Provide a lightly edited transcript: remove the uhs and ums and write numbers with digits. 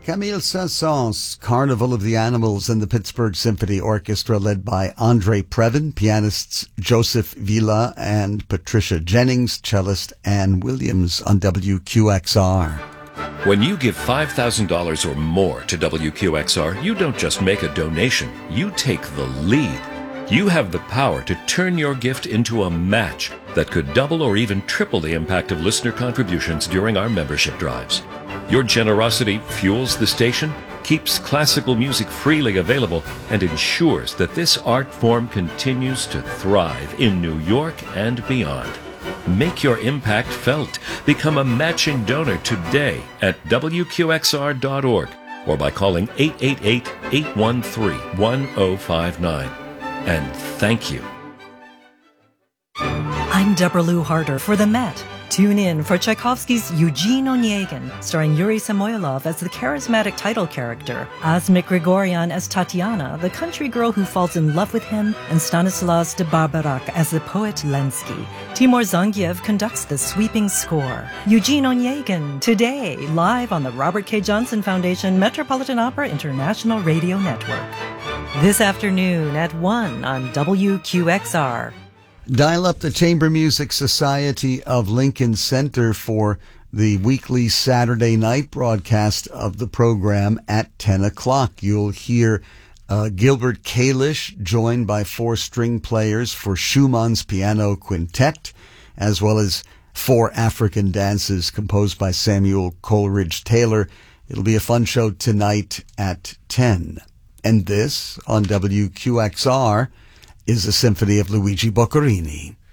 Camille Saint-Saëns, Carnival of the Animals, and the Pittsburgh Symphony Orchestra, led by Andre Previn, pianists Joseph Villa and Patricia Jennings, cellist Ann Williams on WQXR. When you give $5,000 or more to WQXR, you don't just make a donation, you take the lead. You have the power to turn your gift into a match that could double or even triple the impact of listener contributions during our membership drives. Your generosity fuels the station, keeps classical music freely available, and ensures that this art form continues to thrive in New York and beyond. Make your impact felt. Become a matching donor today at WQXR.org or by calling 888-813-1059. And thank you. I'm Deborah Lou Harder for The Met. Tune in for Tchaikovsky's Eugene Onegin, starring Yuri Samoylov as the charismatic title character, Asmik Grigoryan as Tatiana, the country girl who falls in love with him, and Stanislas de Barbarac as the poet Lenski. Timur Zangiev conducts the sweeping score. Eugene Onegin, today, live on the Robert K. Johnson Foundation Metropolitan Opera International Radio Network. This afternoon at 1 on WQXR. Dial up the Chamber Music Society of Lincoln Center for the weekly Saturday night broadcast of the program at 10 o'clock. You'll hear Gilbert Kalish joined by 4 string players for Schumann's Piano Quintet, as well as 4 African dances composed by Samuel Coleridge Taylor. It'll be a fun show tonight at 10. And this, on WQXR, is a symphony of Luigi Boccherini.